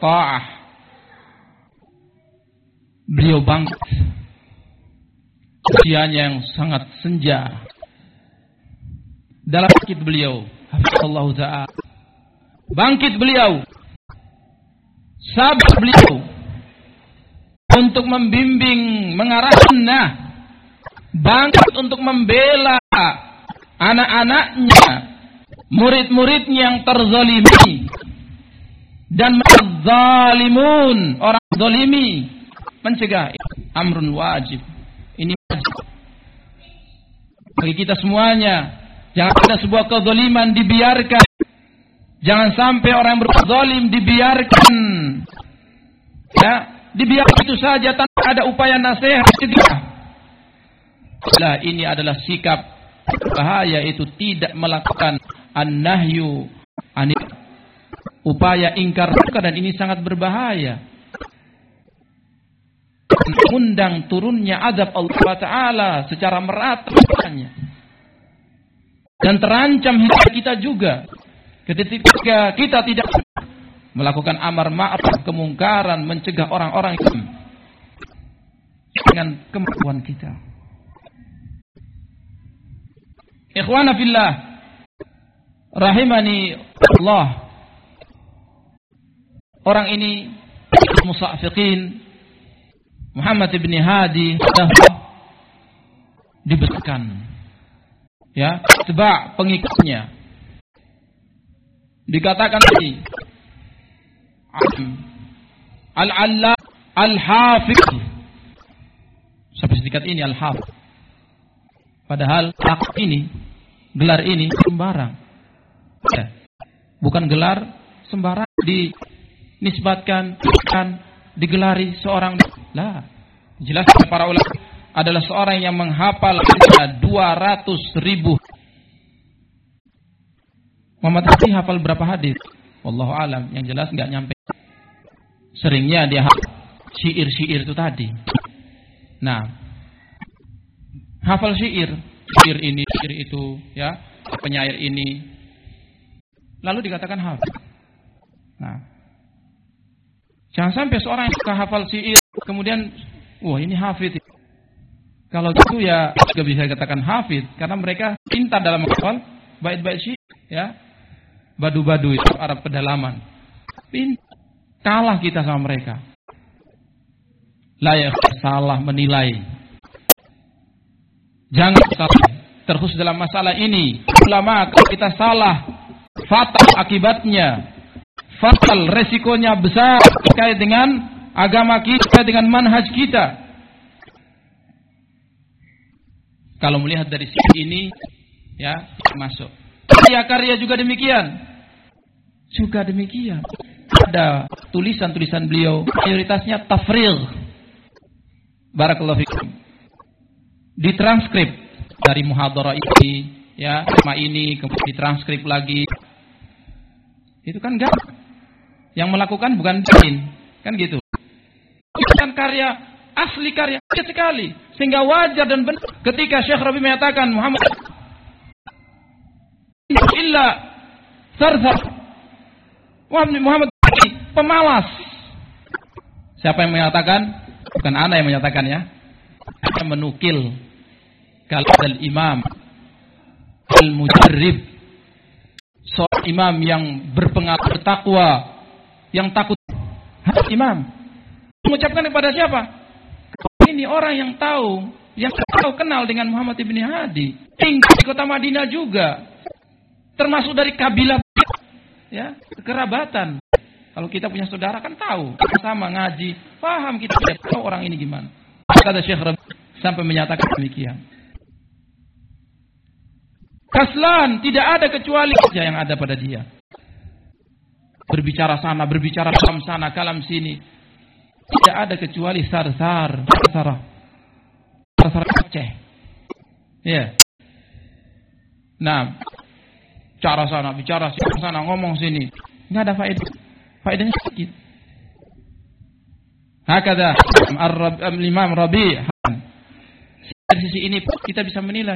qa'ah. Beliau bangkit. Usianya yang sangat senja. Dalam bangkit beliau, hafizallahu ta'ala. Bangkit beliau. Sabar beliau untuk membimbing, mengarahkan, bangkit untuk membela anak-anaknya, murid-muridnya yang terzalimi dan zalimun, orang zalimi, mencegah. Amrun wajib. Ini wajib bagi kita semuanya. Jangan ada sebuah kezaliman dibiarkan. Jangan sampai orang yang berbuat zalim dibiarkan. Ya, dibiarkan itu saja tanpa ada upaya nasihat cegah. Lah, ini adalah sikap bahaya, itu tidak melakukan an-nahyu anil, upaya ingkar, dan ini sangat berbahaya. Mengundang turunnya azab Allah Ta'ala secara merata dan terancam hidup kita juga ketika kita tidak melakukan amar ma'ruf kemungkaran, mencegah orang-orang dengan kemampuan kita. Ikhwana fillah rahimani Allah, orang ini Musafiqin Muhammad ibn Hadi dibesarkan, ya, sebab pengikutnya dikatakan tadi al-alla al-hafiz, sampai setingkat ini al-hafiz, padahal ini, gelar ini sembarang, ya, bukan gelar sembarang dinisbatkan, bukan digelari seorang. Lah, jelas para ulama adalah seorang yang menghafal 200.000. Muhammad Hadi hafal berapa hadis? Wallahu alam, yang jelas enggak nyampe. Seringnya dia hafal syair-syair itu tadi. Nah, hafal syair ini, syair itu, ya, penyair ini. Lalu dikatakan hafal. Nah, jangan sampai seorang yang suka hafal syair kemudian, wah ini hafid. Kalau gitu ya juga bisa dikatakan hafid, karena mereka pintar dalam menghafal bait-bait syair, ya. Badu-badu itu Arab pedalaman. Kalah kita sama mereka. Layak salah menilai. Jangan salah terkhusus dalam masalah ini. Ulama, kalau kita salah, fatal akibatnya. Fatal, resikonya besar terkait dengan agama kita, dengan manhaj kita. Kalau melihat dari sisi ini, ya, masuk. Karya-karya juga demikian. Ada tulisan-tulisan beliau, mayoritasnya tafrigh. Barakallahu fikum. Ditranskrip dari muhadharah ini, ya, tema ini, kemudian ditranskrip lagi. Itu kan enggak. Yang melakukan bukan din, kan gitu. Bukan karya, asli karya sekali, sehingga wajar dan benar ketika Syekh Rabi menyatakan Muhammad illa sarzar, Muhammad pemalas. Siapa yang menyatakan? Bukan ana yang menyatakan, ya. Saya menukil kalam al-imam al-mujarrib, seorang imam yang berpengaruh, bertakwa, yang takut imam. Mengucapkan kepada siapa? Ini orang yang tahu, kenal dengan Muhammad ibn Hadi, tinggal di kota Madinah juga, termasuk dari kabilah, ya, kerabatan. Kalau kita punya saudara kan tahu, sama ngaji, paham kita, tahu orang ini gimana. Kata Syekh Rabi sampai menyatakan demikian. Kaslan, tidak ada kecuali yang ada pada dia. Berbicara sana, berbicara kalam sana, kalam sini. Tidak ada kecuali sarsar Aceh. Ya. Nah, bicara sana, ngomong sini, nggak ada faedah. Faedahnya sedikit. Hakada Imam Rabi'. Dari sisi ini kita bisa menilai